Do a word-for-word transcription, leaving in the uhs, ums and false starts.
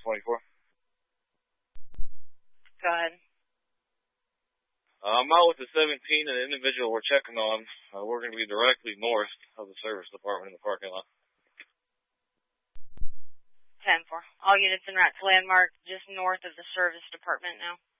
twenty-four. Go ahead. Uh, I'm out with the seventeen and the individual we're checking on. Uh, we're going to be directly north of the service department in the parking lot. ten four. All units en route to landmark just north of the service department now.